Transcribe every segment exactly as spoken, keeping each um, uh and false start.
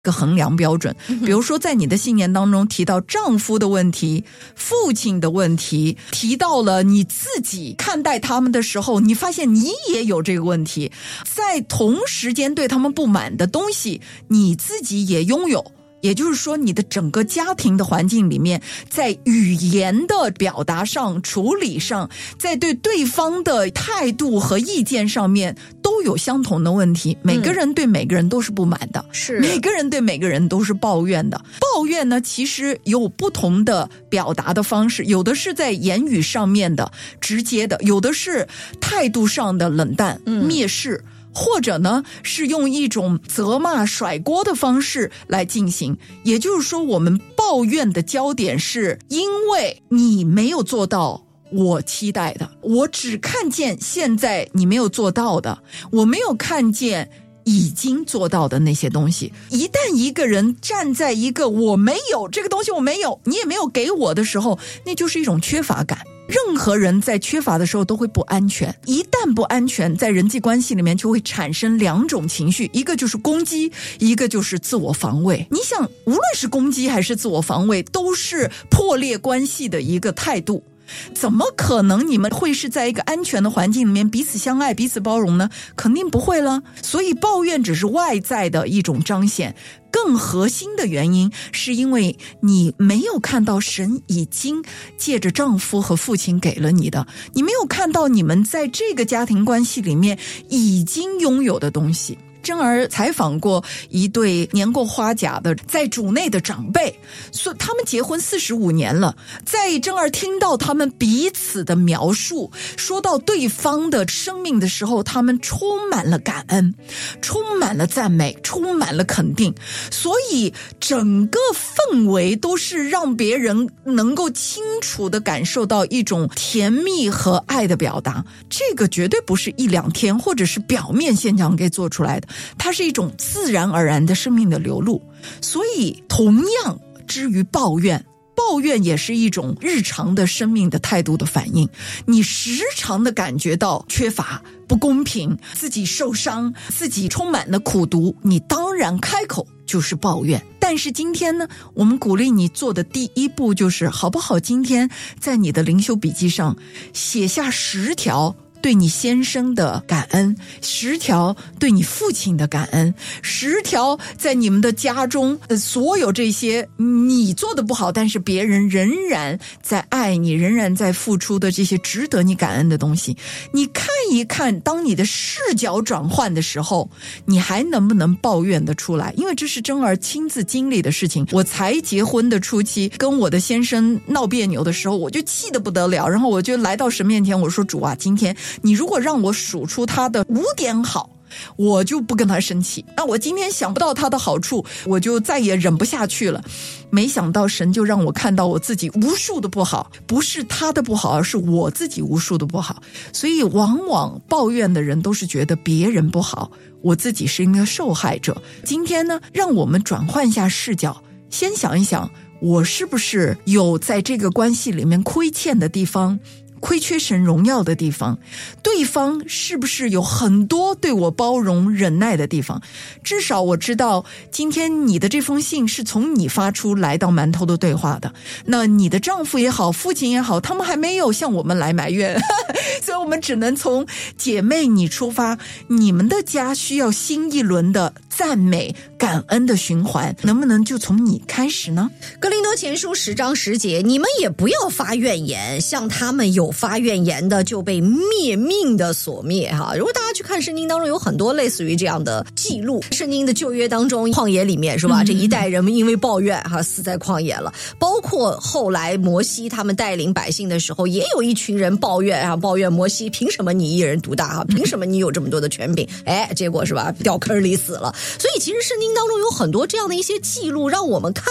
个衡量标准。比如说在你的信念当中提到丈夫的问题、父亲的问题，提到了你自己看待他们的时候，你发现你也有这个问题，在同时间对他们不满的东西你自己也拥有。也就是说你的整个家庭的环境里面，在语言的表达上、处理上，在对对方的态度和意见上面都有相同的问题。每个人对每个人都是不满的，是、嗯、每个人对每个人都是抱怨的。抱怨呢其实有不同的表达的方式，有的是在言语上面的直接的，有的是态度上的冷淡、嗯、蔑视，或者呢是用一种责骂甩锅的方式来进行。也就是说我们抱怨的焦点是因为你没有做到我期待的，我只看见现在你没有做到的，我没有看见已经做到的那些东西。一旦一个人站在一个我没有这个东西我没有，你也没有给我的时候，那就是一种缺乏感。任何人在缺乏的时候都会不安全，一旦不安全，在人际关系里面就会产生两种情绪，一个就是攻击，一个就是自我防卫。你想无论是攻击还是自我防卫，都是破裂关系的一个态度。怎么可能你们会是在一个安全的环境里面彼此相爱彼此包容呢？肯定不会了。所以抱怨只是外在的一种彰显，更核心的原因是因为你没有看到神已经借着丈夫和父亲给了你的，你没有看到你们在这个家庭关系里面已经拥有的东西。珍儿采访过一对年过花甲的在主内的长辈，说他们结婚四十五年了，在珍儿听到他们彼此的描述，说到对方的生命的时候，他们充满了感恩，充满了赞美，充满了肯定，所以整个氛围都是让别人能够清楚地感受到一种甜蜜和爱的表达。这个绝对不是一两天或者是表面现象给做出来的，它是一种自然而然的生命的流露。所以同样至于抱怨，抱怨也是一种日常的生命的态度的反应。你时常的感觉到缺乏、不公平，自己受伤，自己充满了苦毒，你当然开口就是抱怨。但是今天呢，我们鼓励你做的第一步就是好不好今天在你的灵修笔记上写下十条对你先生的感恩，十条对你父亲的感恩，十条在你们的家中、呃、所有这些你做的不好但是别人仍然在爱你，仍然在付出的这些值得你感恩的东西。你看一看，当你的视角转换的时候，你还能不能抱怨得出来？因为这是珍儿亲自经历的事情。我才结婚的初期跟我的先生闹别扭的时候，我就气得不得了，然后我就来到神面前，我说主啊，今天你如果让我数出他的五点好，我就不跟他生气。那我今天想不到他的好处，我就再也忍不下去了。没想到神就让我看到我自己无数的不好，不是他的不好，而是我自己无数的不好。所以往往抱怨的人都是觉得别人不好，我自己是一个受害者。今天呢，让我们转换一下视角，先想一想，我是不是有在这个关系里面亏欠的地方，亏缺神荣耀的地方，对方是不是有很多对我包容忍耐的地方。至少我知道今天你的这封信是从你发出来到馒头的对话的，那你的丈夫也好，父亲也好，他们还没有向我们来埋怨所以我们只能从姐妹你出发，你们的家需要新一轮的赞美感恩的循环，能不能就从你开始呢？ 哥林多前书十章十节，你们也不要发怨言，像他们有发怨言的就被灭命的所灭哈。如果大家去看圣经当中有很多类似于这样的记录，圣经的旧约当中旷野里面是吧、嗯、这一代人们因为抱怨哈死在旷野了，包括后来摩西他们带领百姓的时候，也有一群人抱怨啊，抱怨摩西凭什么你一人独大哈，凭什么你有这么多的权柄，哎，结果是吧掉坑里死了。所以其实圣经当中有很多这样的一些记录，让我们看到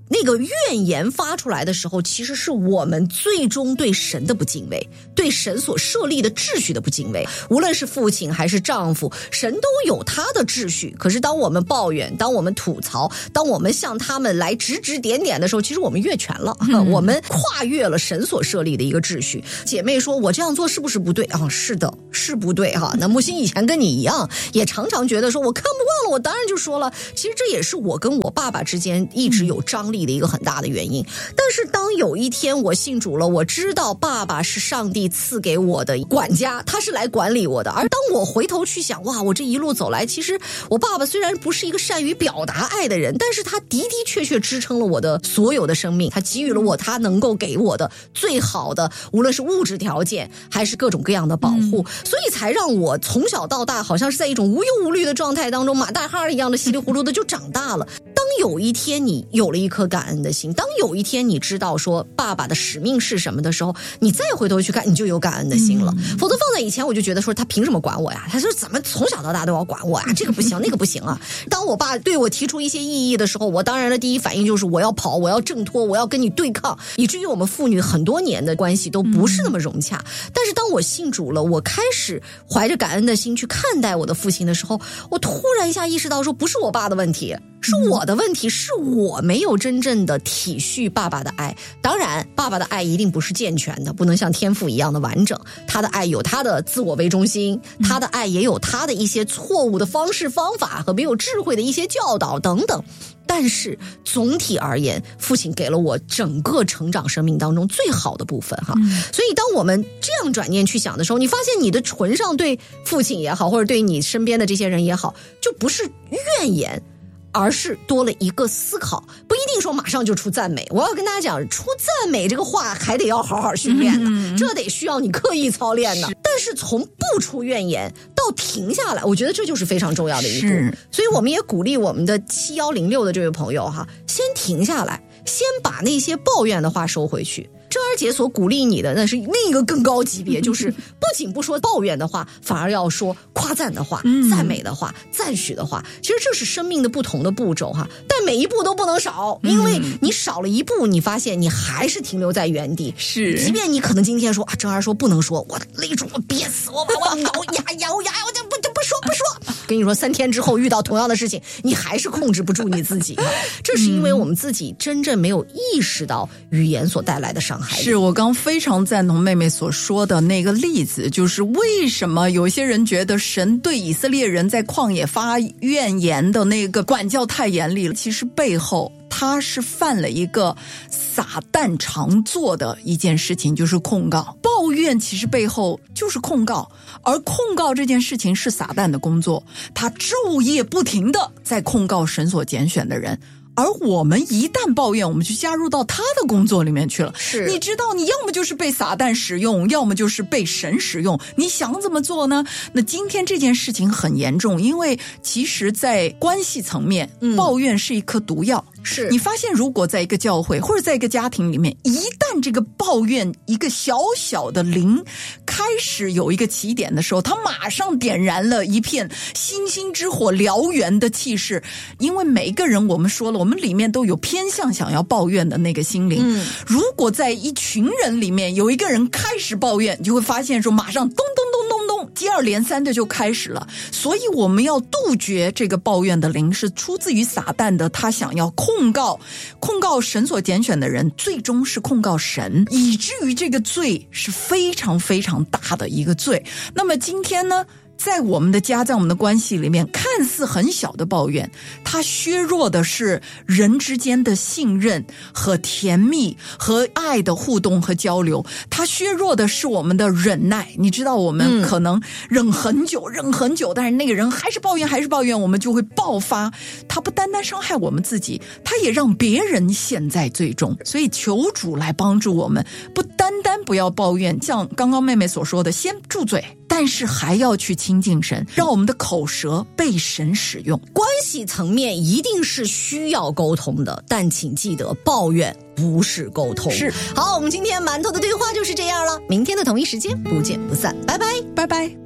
那个怨言发出来的时候，其实是我们最终对神的不敬畏，对神所设立的秩序的不敬畏。无论是父亲还是丈夫，神都有他的秩序，可是当我们抱怨，当我们吐槽，当我们向他们来指指点点的时候，其实我们越权了、嗯、我们跨越了神所设立的一个秩序。姐妹说我这样做是不是不对啊？是的，是不对哈。那木星以前跟你一样，也常常觉得说我看不惯了，我当然就说了，其实这也是我跟我爸爸之间一直有张力的一个很大的原因。但是当有一天我信主了，我知道爸爸是上帝赐给我的管家，他是来管理我的。而当我回头去想，哇，我这一路走来，其实我爸爸虽然不是一个善于表达爱的人，但是他的的确确支撑了我的所有的生命，他给予了我他能够给我的最好的，无论是物质条件还是各种各样的保护、嗯、所以才让我从小到大好像是在一种无忧无虑的状态当中，马大哈一样的稀里糊涂的就长大了。当有一天你有了一颗感恩的心，当有一天你知道说爸爸的使命是什么的时候，你再回头去看，你就有感恩的心了、嗯、否则放在以前我就觉得说他凭什么管我呀，他说怎么从小到大都要管我呀，这个不行那个不行啊。当我爸对我提出一些异议的时候，我当然的第一反应就是我要跑，我要挣脱，我要跟你对抗，以至于我们父女很多年的关系都不是那么融洽、嗯、但是当我信主了，我开始怀着感恩的心去看待我的父亲的时候，我突然一下意识到说不是我爸的问题，是我的问题，是我没有真正的体恤爸爸的爱。当然爸爸的爱一定不是健全的，不能像天父一样的完整，他的爱有他的自我为中心，他的爱也有他的一些错误的方式方法和没有智慧的一些教导等等。但是总体而言，父亲给了我整个成长生命当中最好的部分哈、嗯。所以当我们这样转念去想的时候，你发现你的唇上对父亲也好，或者对你身边的这些人也好，就不是怨言，而是多了一个思考。不一定说马上就出赞美，我要跟大家讲，出赞美这个话还得要好好训练的、嗯、这得需要你刻意操练的。但是从不出怨言到停下来，我觉得这就是非常重要的一步。所以我们也鼓励我们的七一零六的这位朋友哈，先停下来，先把那些抱怨的话收回去。珍儿姐所鼓励你的那是另一个更高级别，就是不仅不说抱怨的话，反而要说夸赞的话、嗯、赞美的话、赞许的话。其实这是生命的不同的步骤哈，但每一步都不能少，因为你少了一步，你发现你还是停留在原地。是，即便你可能今天说啊，珍儿说不能说，我勒住我憋死我吧，我咬牙咬牙，我就不就不说不说。跟你说，三天之后遇到同样的事情，你还是控制不住你自己。这是因为我们自己真正没有意识到语言所带来的伤害。 是，我刚非常赞同妹妹所说的那个例子，就是为什么有些人觉得神对以色列人在旷野发怨言的那个管教太严厉了，其实背后他是犯了一个撒旦常做的一件事情，就是控告。抱怨其实背后就是控告，而控告这件事情是撒旦的工作，他昼夜不停的在控告神所拣选的人。而我们一旦抱怨，我们就加入到他的工作里面去了。是，你知道，你要么就是被撒旦使用，要么就是被神使用。你想怎么做呢？那今天这件事情很严重，因为其实在关系层面，嗯、抱怨是一颗毒药。是，你发现如果在一个教会或者在一个家庭里面，一旦这个抱怨一个小小的灵开始有一个起点的时候，它马上点燃了一片星星之火燎原的气势。因为每个人，我们说了，我们里面都有偏向想要抱怨的那个心灵。嗯，如果在一群人里面有一个人开始抱怨，你就会发现说马上咚咚咚咚咚，接二连三的就开始了。所以我们要杜绝这个抱怨的灵，是出自于撒旦的，他想要控告控告神所拣选的人，最终是控告神，以至于这个罪是非常非常大的一个罪。那么今天呢，在我们的家，在我们的关系里面，看似很小的抱怨，它削弱的是人之间的信任和甜蜜和爱的互动和交流，它削弱的是我们的忍耐。你知道，我们可能忍很久、嗯、忍很久，但是那个人还是抱怨还是抱怨，我们就会爆发。它不单单伤害我们自己，它也让别人陷在罪中。所以求主来帮助我们，不单单不要抱怨，像刚刚妹妹所说的，先住嘴，但是还要去亲近神，让我们的口舌被神使用。 关系层面一定是需要沟通的，但请记得，抱怨不是沟通。是，好，我们今天馒头的对话就是这样了，明天的同一时间不见不散，拜拜， 拜拜。